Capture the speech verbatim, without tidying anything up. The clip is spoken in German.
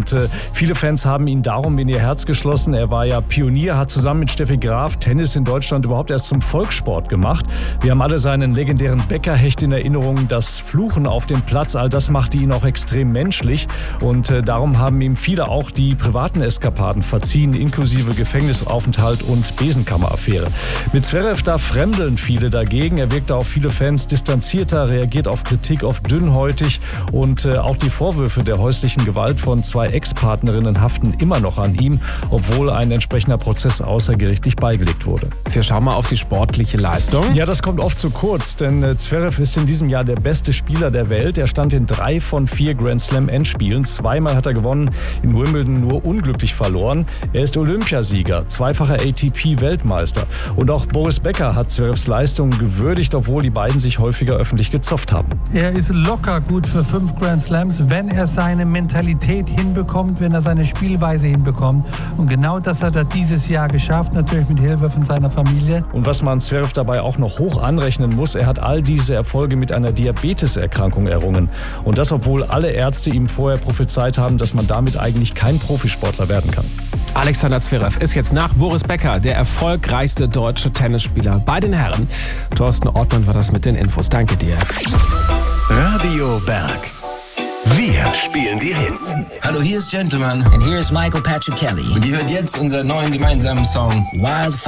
Und äh, viele Fans haben ihn darum in ihr Herz geschlossen. Er war ja Pionier, hat zusammen mit Steffi Graf Tennis in Deutschland überhaupt erst zum Volkssport gemacht. Wir haben alle seinen legendären Bäckerhecht in Erinnerung, das Fluchen auf dem Platz, all das machte ihn auch extrem menschlich. Und äh, darum haben ihm viele auch die privaten Eskapaden verziehen, inklusive Gefängnisaufenthalt und Besenkammeraffäre. Mit Zverev, da fremdeln viele dagegen. Er wirkte auf viele Fans distanzierter, reagiert auf Kritik oft dünnhäutig und äh, auch die Vorwürfe der häuslichen Gewalt von zwei Ex-Partnerinnen haften immer noch an ihm, obwohl ein entsprechender Prozess außergerichtlich beigelegt wurde. Wir schauen mal auf die sportliche Leistung. Ja, das kommt oft zu kurz, denn äh, Zverev ist in diesem Jahr der beste Spieler der Welt. Er stand in drei von vier Grand Slam Endspielen. Zweimal hat er gewonnen, in Wimbledon nur unglücklich verloren. Er ist Olympiasieger, zweifacher A T P-Weltmeister. Und auch Boris Becker hat Zverevs Leistung gewürdigt, obwohl die beiden sich häufiger öffentlich gezofft haben. Er ist locker gut für fünf Grand Slams, wenn er seine Mentalität hinbekommt, wenn er seine Spielweise hinbekommt. Und genau das hat er dieses Jahr geschafft, natürlich mit Hilfe von seiner Familie. Und was man Zverev dabei auch noch hoch anrechnen muss, er hat all diese Erfolge mit einer Diabeteserkrankung errungen. Und das, obwohl alle Ärzte ihm vorher prophezeit haben, dass man damit eigentlich kein Profisportler werden kann. Alexander Zverev ist jetzt nach Boris Becker der erfolgreichste deutsche Tennisspieler bei den Herren. Thorsten Ortmann war das mit den Infos. Danke dir. Radio Berg. Wir spielen die Hits. Hallo, hier ist Gentleman. And here is Michael Patrick Kelly. Und ihr hört jetzt unseren neuen gemeinsamen Song. Wildfire.